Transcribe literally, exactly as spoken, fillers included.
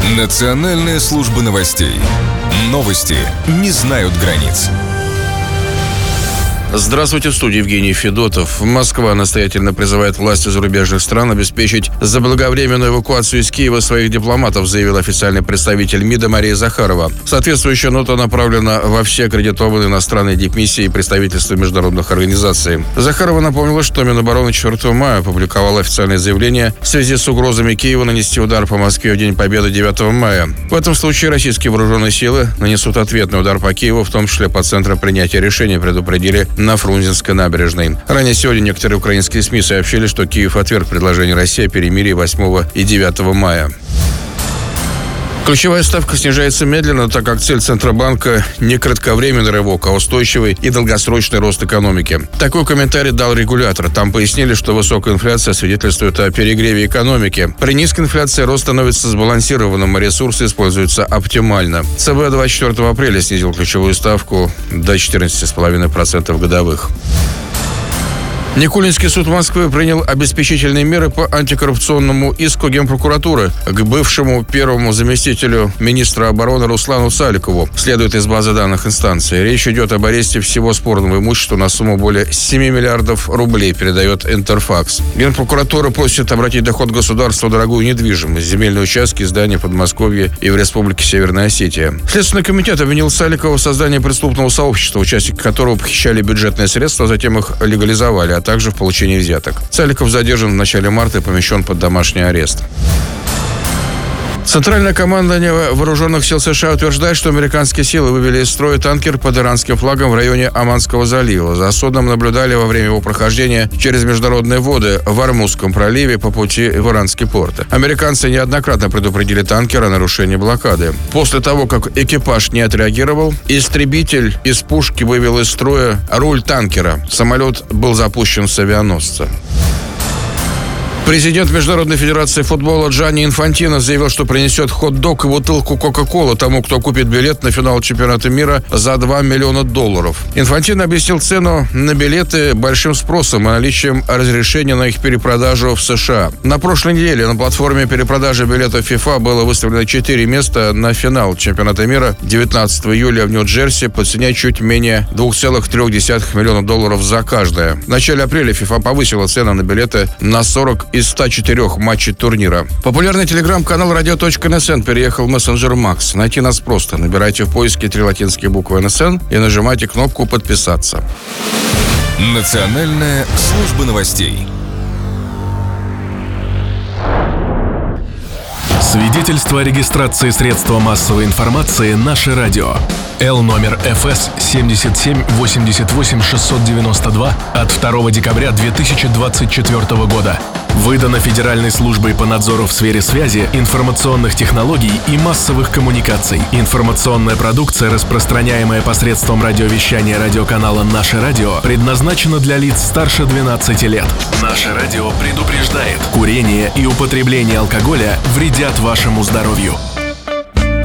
Национальная служба новостей. Новости не знают границ. Здравствуйте, в студии Евгений Федотов. Москва настоятельно призывает власти зарубежных стран обеспечить заблаговременную эвакуацию из Киева своих дипломатов, заявил официальный представитель МИДа Мария Захарова. Соответствующая нота направлена во все аккредитованные иностранные дипмиссии и представительства международных организаций. Захарова напомнила, что Минобороны четвёртого мая опубликовало официальное заявление в связи с угрозами Киева нанести удар по Москве в День Победы девятого мая. В этом случае российские вооруженные силы нанесут ответный удар по Киеву, в том числе по центру принятия решений, предупредили на Фрунзенской набережной. Ранее сегодня некоторые украинские СМИ сообщили, что Киев отверг предложение России о перемирии восьмого и девятого мая. Ключевая ставка снижается медленно, так как цель Центробанка не кратковременный рывок, а устойчивый и долгосрочный рост экономики. Такой комментарий дал регулятор. Там пояснили, что высокая инфляция свидетельствует о перегреве экономики. При низкой инфляции рост становится сбалансированным, а ресурсы используются оптимально. ЦБ двадцать четвёртого апреля снизил ключевую ставку до четырнадцати целых пяти десятых процента годовых. Никулинский суд Москвы принял обеспечительные меры по антикоррупционному иску Генпрокуратуры к бывшему первому заместителю министра обороны Руслану Саликову, следует из базы данных инстанции. Речь идет об аресте всего спорного имущества на сумму более семи миллиардов рублей, передает Интерфакс. Генпрокуратура просит обратить доход государства в дорогую недвижимость, земельные участки, здания в Подмосковье и в Республике Северная Осетия. Следственный комитет обвинил Саликова в создании преступного сообщества, участники которого похищали бюджетные средства, а затем их легализовали, а также в получении взяток. Саликов задержан в начале марта и помещен под домашний арест. Центральное командование вооруженных сил США утверждает, что американские силы вывели из строя танкер под иранским флагом в районе Оманского залива. За судном наблюдали во время его прохождения через международные воды в Ормузском проливе по пути в иранские порты. Американцы неоднократно предупредили танкер о нарушении блокады. После того, как экипаж не отреагировал, истребитель из пушки вывел из строя руль танкера. Самолет был запущен с авианосца. Президент Международной федерации футбола Джанни Инфантино заявил, что принесет хот-дог и бутылку Кока-Колы тому, кто купит билет на финал чемпионата мира за два миллиона долларов. Инфантино объяснил цену на билеты большим спросом и наличием разрешения на их перепродажу в США. На прошлой неделе на платформе перепродажи билетов FIFA было выставлено четыре места на финал чемпионата мира девятнадцатого июля в Нью-Джерси по цене чуть менее двух целых трёх десятых миллиона долларов за каждое. В начале апреля FIFA повысила цену на билеты на сорок из ста четырёх матчей турнира. Популярный телеграм-канал радио точка эн эс эн переехал в мессенджер Макс. Найти нас просто. Набирайте в поиске три латинские буквы эн эс эн и нажимайте кнопку «Подписаться». Национальная служба новостей. Свидетельство о регистрации средства массовой информации «Наше радио». Л номер эф эс семьдесят семь восемьдесят восемь шестьсот девяносто два от второго декабря две тысячи двадцать четвёртого года. Выдано Федеральной службой по надзору в сфере связи, информационных технологий и массовых коммуникаций. Информационная продукция, распространяемая посредством радиовещания радиоканала «Наше радио», предназначена для лиц старше двенадцати лет. «Наше радио» предупреждает: курение и употребление алкоголя вредят вашему здоровью.